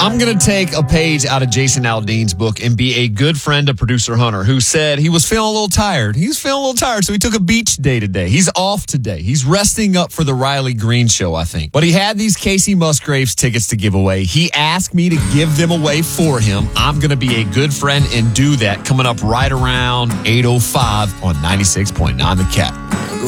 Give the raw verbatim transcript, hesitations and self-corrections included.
I'm going to take a page out of Jason Aldean's book and be a good friend of producer Hunter, who said he was feeling a little tired. He was feeling a little tired, so he took a beach day today. He's off today. He's resting up for the Riley Green show, I think. But he had these Casey Musgraves tickets to give away. He asked me to give them away for him. I'm going to be a good friend and do that coming up right around eight oh five on ninety-six point nine The Cat.